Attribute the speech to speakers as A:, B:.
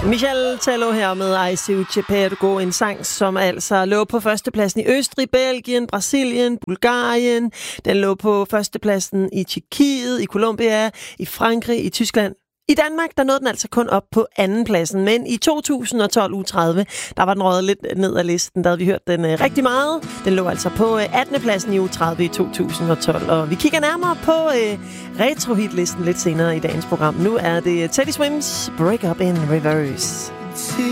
A: Michel Tello her med I See You Pergo, en sang, som altså lå på førstepladsen i Østrig, Belgien, Brasilien, Bulgarien. Den lå på førstepladsen i Tjekkiet, i Colombia, i Frankrig, i Tyskland. I Danmark, der nåede den altså kun op på andenpladsen, men i 2012 uge 30, der var den røget lidt ned ad listen. Der havde vi hørt den rigtig meget. Den lå altså på 18. pladsen i uge 30 i 2012, og vi kigger nærmere på retro-hit-listen lidt senere i dagens program. Nu er det Teddy Swims Break Up in Reverse.